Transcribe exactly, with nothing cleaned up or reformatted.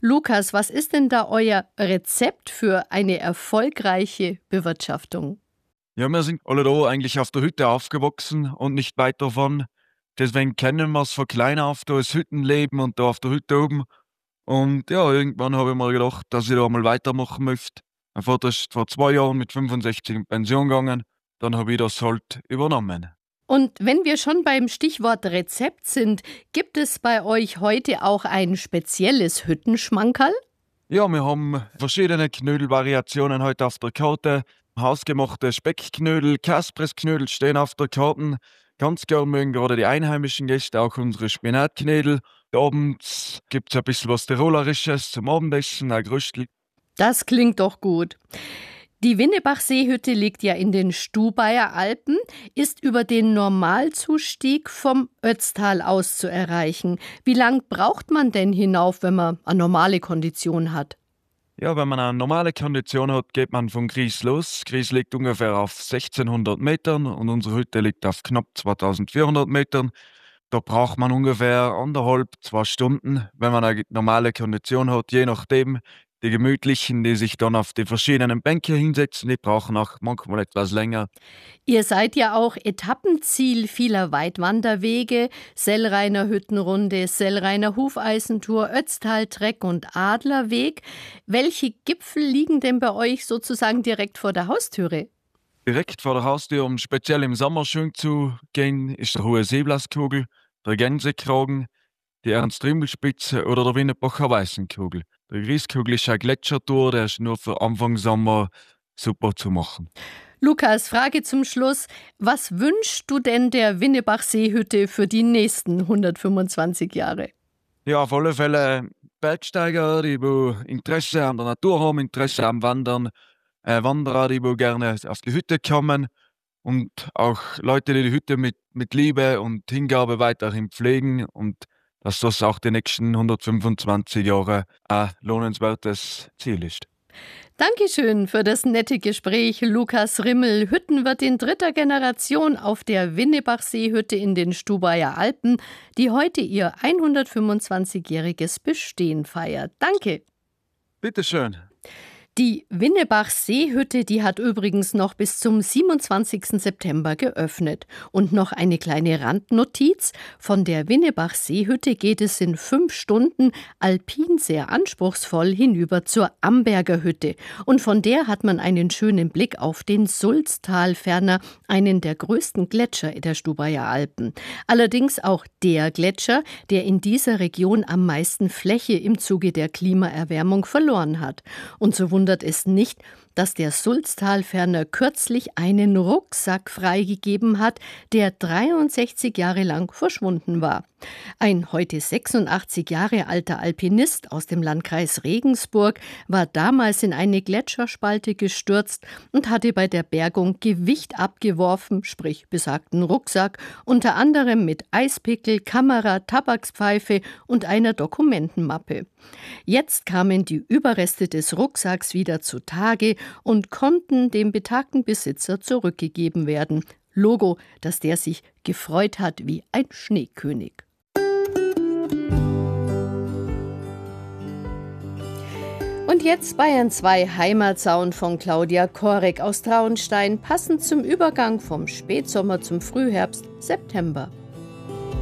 Lukas, was ist denn da euer Rezept für eine erfolgreiche Bewirtschaftung? Ja, wir sind alle da eigentlich auf der Hütte aufgewachsen und nicht weit davon. Deswegen kennen wir es von klein auf, da das Hüttenleben und da auf der Hütte oben. Und ja, irgendwann habe ich mir gedacht, dass ich da mal weitermachen möchte. Mein Vater ist vor zwei Jahren mit fünfundsechzig in Pension gegangen. Dann habe ich das halt übernommen. Und wenn wir schon beim Stichwort Rezept sind, gibt es bei euch heute auch ein spezielles Hüttenschmankerl? Ja, wir haben verschiedene Knödelvariationen heute auf der Karte. Hausgemachte Speckknödel, Kaspressknödel stehen auf der Karte. Ganz gern mögen gerade die einheimischen Gäste auch unsere Spinatknödel. Abends gibt es ein bisschen was Tirolerisches zum Abendessen, ein Grüstl. Das klingt doch gut. Die Winnebach-Seehütte liegt ja in den Stubaier Alpen, ist über den Normalzustieg vom Ötztal aus zu erreichen. Wie lang braucht man denn hinauf, wenn man eine normale Kondition hat? Ja, wenn man eine normale Kondition hat, geht man von Gries los. Gries liegt ungefähr auf sechzehnhundert Metern und unsere Hütte liegt auf knapp zweitausendvierhundert Metern. Da braucht man ungefähr anderthalb, zwei Stunden, wenn man eine normale Kondition hat, je nachdem. Die Gemütlichen, die sich dann auf die verschiedenen Bänke hinsetzen, die brauchen auch manchmal etwas länger. Ihr seid ja auch Etappenziel vieler Weitwanderwege, Sellreiner Hüttenrunde, Sellreiner Hufeisentour, Ötztal-Treck und Adlerweg. Welche Gipfel liegen denn bei euch sozusagen direkt vor der Haustüre? Direkt vor der Haustür, um speziell im Sommer schön zu gehen, ist der Hohe Seeblaskogel, der Gänsekragen, die Ernst-Riemel-Spitze oder der Winnebacher Weißenkogel. Der Grieskogel ist eine Gletschertour, der ist nur für Anfang Sommer super zu machen. Lukas, Frage zum Schluss. Was wünschst du denn der Winnebach-Seehütte für die nächsten hundertfünfundzwanzig Jahre? Ja, auf alle Fälle Bergsteiger, die wo Interesse an der Natur haben, Interesse am Wandern, äh, Wanderer, die wo gerne auf die Hütte kommen und auch Leute, die die Hütte mit, mit Liebe und Hingabe weiterhin pflegen und dass das auch die nächsten hundertfünfundzwanzig Jahre ein lohnenswertes Ziel ist. Dankeschön für das nette Gespräch, Lukas Rimmel, Hüttenwirt in dritter Generation auf der Winnebach-Seehütte in den Stubaier Alpen, die heute ihr hundertfünfundzwanzigjähriges Bestehen feiert. Danke. Bitteschön. Die Winnebach-Seehütte, die hat übrigens noch bis zum siebenundzwanzigsten September geöffnet. Und noch eine kleine Randnotiz: Von der Winnebach-Seehütte geht es in fünf Stunden alpin sehr anspruchsvoll hinüber zur Amberger Hütte. Und von der hat man einen schönen Blick auf den Sulztalferner, einen der größten Gletscher der Stubaier Alpen. Allerdings auch der Gletscher, der in dieser Region am meisten Fläche im Zuge der Klimaerwärmung verloren hat. Und so wundert es nicht, dass der Sulztalferner kürzlich einen Rucksack freigegeben hat, der dreiundsechzig Jahre lang verschwunden war. Ein heute sechsundachtzig Jahre alter Alpinist aus dem Landkreis Regensburg war damals in eine Gletscherspalte gestürzt und hatte bei der Bergung Gewicht abgeworfen, sprich besagten Rucksack, unter anderem mit Eispickel, Kamera, Tabakspfeife und einer Dokumentenmappe. Jetzt kamen die Überreste des Rucksacks wieder zutage und konnten dem betagten Besitzer zurückgegeben werden. Logo, dass der sich gefreut hat wie ein Schneekönig. Und jetzt Bayern zwei Heimatsound von Claudia Korek aus Traunstein, passend zum Übergang vom Spätsommer zum Frühherbst, September.